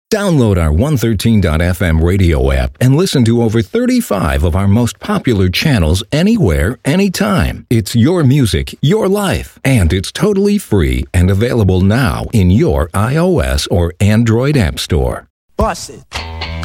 Download our 113.fm radio app and listen to over 35 of our most popular channels anywhere, anytime. It's your music, your life, and it's totally free and available now in your iOS or Android app store. Bust it.